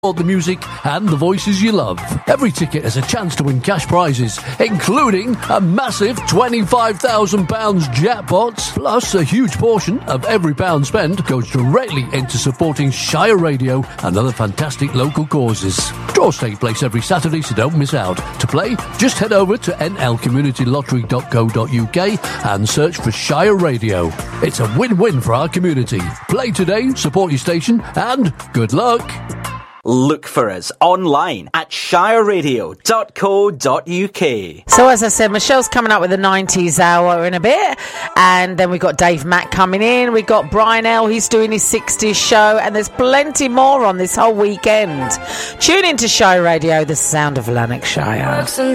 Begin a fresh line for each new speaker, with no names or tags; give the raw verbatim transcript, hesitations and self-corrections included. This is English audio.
the music and the voices you love. Every ticket has a chance to win cash prizes, including a massive twenty-five thousand pounds jackpot. Plus, a huge portion of every pound spent goes directly into supporting Shire Radio and other fantastic local causes. Draws take place every Saturday, so don't miss out. To play, just head over to n l community lottery dot co dot u k and search for Shire Radio. It's a win-win for our community. Play today, support your station, and good luck.
Look for us online at shire radio dot co dot u k.
So as I said, Michelle's coming up with the nineties hour in a bit, and then we've got Dave Mack coming in, we've got Brian L, he's doing his sixties show, and there's plenty more on this whole weekend. Tune in to Shire Radio, the sound of Lanarkshire.